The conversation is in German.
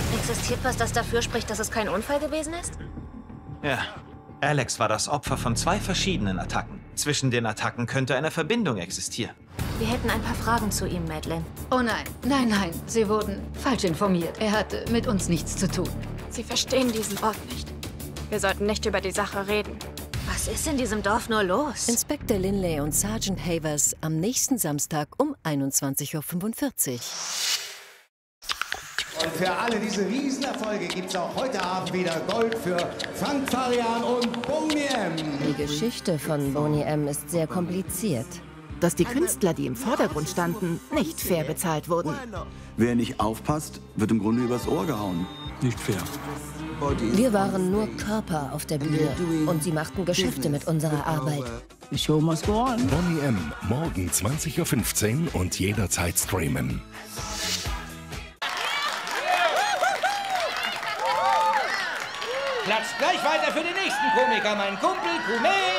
Existiert was, das dafür spricht, dass es kein Unfall gewesen ist? Ja. Alex war das Opfer von 2 verschiedenen Attacken. Zwischen den Attacken könnte eine Verbindung existieren. Wir hätten ein paar Fragen zu ihm, Madeleine. Oh nein, nein. Sie wurden falsch informiert. Er hatte mit uns nichts zu tun. Sie verstehen diesen Ort nicht. Wir sollten nicht über die Sache reden. Was ist in diesem Dorf nur los? Inspektor Linley und Sergeant Havers am nächsten Samstag um 21:45 Uhr. Und für alle diese Riesenerfolge gibt es auch heute Abend wieder Gold für Frank Farian und Boney M. Die Geschichte von Boney M. ist sehr kompliziert. Dass die Künstler, die im Vordergrund standen, nicht fair bezahlt wurden. Wer nicht aufpasst, wird im Grunde übers Ohr gehauen. Nicht fair. Wir waren nur Körper auf der Bühne und sie machten Geschäfte mit unserer Arbeit. The show must go on. Boney M. Morgen 20:15 Uhr und jederzeit streamen. Platzt gleich weiter für den nächsten Komiker, mein Kumpel Kumail.